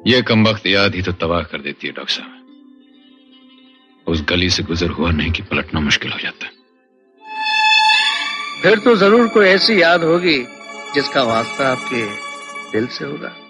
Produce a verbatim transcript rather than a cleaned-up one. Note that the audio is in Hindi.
ये कमबख्त याद ही तो तबाह कर देती है डॉक्टर साहब। उस गली से गुजर हुआ नहीं कि पलटना मुश्किल हो जाता है। फिर तो जरूर कोई ऐसी याद होगी जिसका वास्ता आपके दिल से होगा।